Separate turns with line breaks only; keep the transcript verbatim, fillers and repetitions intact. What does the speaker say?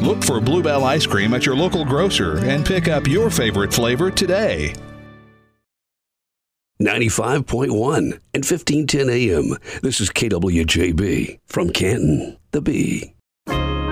Look for Bluebell ice cream at your local grocer and pick up your favorite flavor today.
ninety-five point one and fifteen ten A M. This is K W J B from Canton, the Bee.